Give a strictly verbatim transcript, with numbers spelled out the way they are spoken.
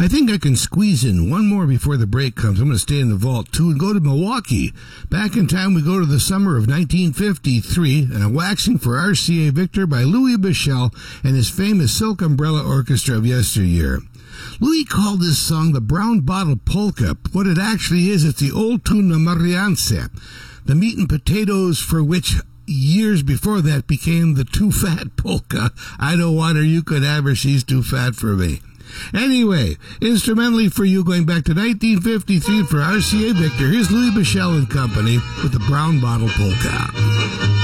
I think I can squeeze in one more before the break comes. I'm going to stay in the vault, too, and go to Milwaukee. Back in time, we go to the summer of nineteen fifty-three, and a waxing for R C A Victor by Louis Bichel and his famous Silk Umbrella Orchestra of yesteryear. Louis called this song the Brown Bottle Polka. What it actually is, it's the old tune of Mariance, the meat and potatoes for which years before that became the Too Fat Polka. I don't want her, you could have her, she's too fat for me. Anyway, instrumentally for you going back to nineteen fifty-three for R C A Victor, here's Louis Bichel and Company with the Brown Bottle Polka.